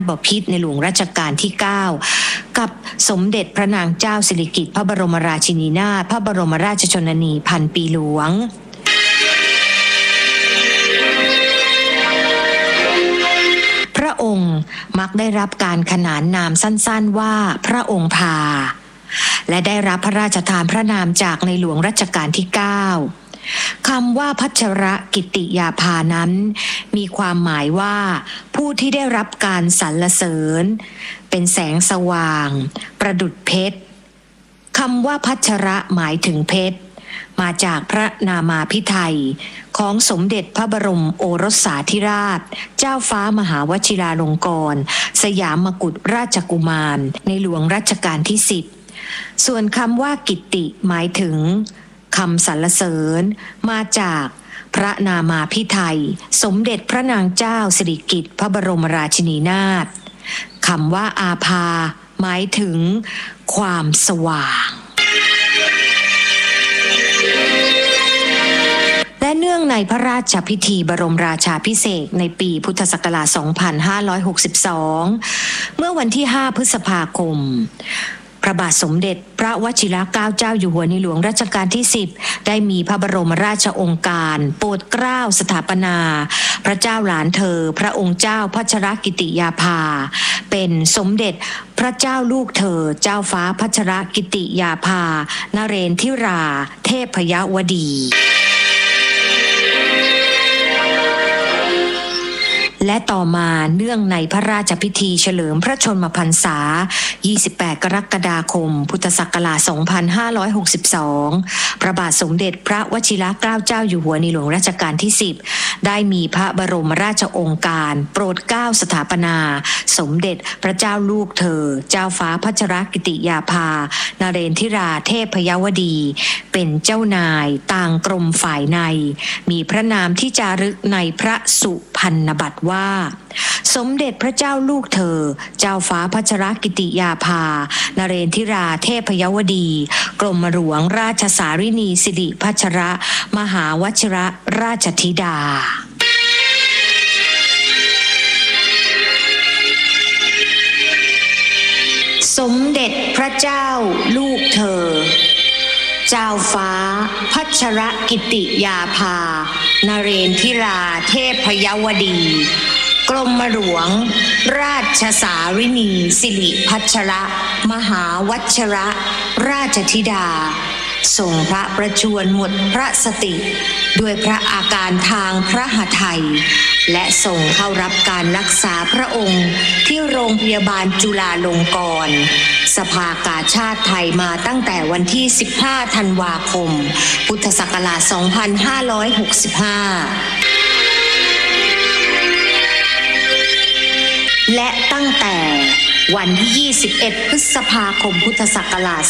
บพิตรในหลวงรัชกาลที่ 9 กับสมเด็จพระนางเจ้าสิริกิติ์พระบรมราชินีนาถพระบรมราชชนนีพันปีหลวงพระองค์มักได้รับการขนานนามสั้นๆว่าพระองค์พาและได้รับพระราชทานพระนามจากในหลวงรัชกาลที่ 9คำว่าพัชรกิติยาภานั้นมีความหมายว่าผู้ที่ได้รับการสรรเสริญเป็นแสงสว่างประดุจเพชรคำว่าพัชระหมายถึงเพชรมาจากพระนามาภิไธยของสมเด็จพระบรมโอรสสาธิราชเจ้าฟ้ามหาวชิราลงกรณ์สยามกุฎราชกุมารในหลวงรัชกาลที่ 10ส่วนคำว่ากิตติหมายถึงคำสรรเสริญมาจากพระนามาภิไธยสมเด็จพระนางเจ้าสิริกิติ์พระบรมราชินีนาถคำว่าอาภาหมายถึงความสว่างและเนื่องในพระราชพิธีบรมราชาภิเษกในปีพุทธศักราช 2562 เมื่อวันที่ 5 พฤษภาคมพระบาทสมเด็จพระวชิรเกล้าเจ้าอยู่หัวในหลวงรัชกาลที่ 10ได้มีพระบรมราชโองการโปรดเกล้าสถาปนาพระเจ้าหลานเธอพระองค์เจ้าพัชรกิติยาภาเป็นสมเด็จพระเจ้าลูกเธอเจ้าฟ้าพัชรกิติยาภานเรนทิราเทพยวดีและต่อมาเนื่องในพระราชพิธีเฉลิมพระชนมพรรษา 28 กรกฎาคม พุทธศักราช 2562 พระบาทสมเด็จพระวชิรเกล้าเจ้าอยู่หัวในหลวงรัชกาลที่ 10 ได้มีพระบรมราชโองการโปรดเกล้าสถาปนาสมเด็จพระเจ้าลูกเธอเจ้าฟ้าพัชรกิติยาภานเรนทิราเทพยวดีเป็นเจ้านายต่างกรมฝ่ายในมีพระนามที่จารึกในพระสุพรรณบัตรว่าสมเด็จพระเจ้าลูกเธอเจ้าฟ้าพัชรกิติยาภานเรนทิราเทพยวดีกรมหลวงราชสารินีสิริพัชรมหาวชิรราชธิดาสมเด็จพระเจ้าลูกเธอเจ้าฟ้าพัชรกิติยาภานเรนทิราเทพยวดีกรมหลวงราชสารินีสิริพัชรมหาวชรราชธิดาทรงพระประชวรหมดพระสติด้วยพระอาการทางพระหทัยและส่งเข้ารับการรักษาพระองค์ที่โรงพยาบาลจุฬาลงกรณ์สภากาชาดไทยมาตั้งแต่วันที่ 15 ธันวาคม พุทธศักราช 2565และตั้งแต่วันที่ 21 พฤษภาคม พุทธศักราช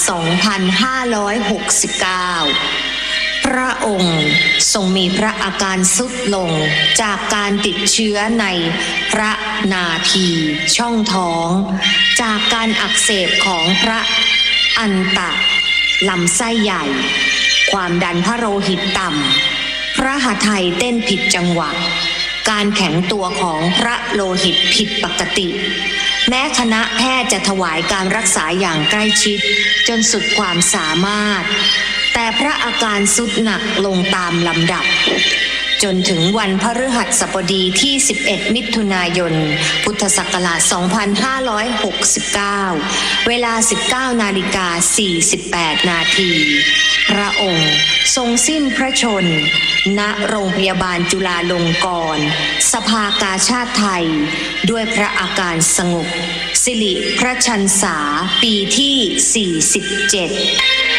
2569 พระองค์ทรงมีพระอาการทรุดลงจากการติดเชื้อในพระนาพีช่องท้องจากการอักเสบของพระอันตะลำไส้ใหญ่ความดันพระโลหิตต่ำพระหทัยเต้นผิดจังหวะการแข็งตัวของพระโลหิตผิดปกติแม้คณะแพทย์จะถวายการรักษาอย่างใกล้ชิดจนสุดความสามารถแต่พระอาการทรุดหนักลงตามลำดับจนถึงวันพฤหัสบดีที่ 11 มิถุนายน พุทธศักราช 2569 เวลา 19:48 นาทีพระองค์ทรงสิ้นพระชนม์ณโรงพยาบาลจุฬาลงกรณ์สภากาชาดไทยด้วยพระอาการสงบสิริพระชรรษาปีที่ 47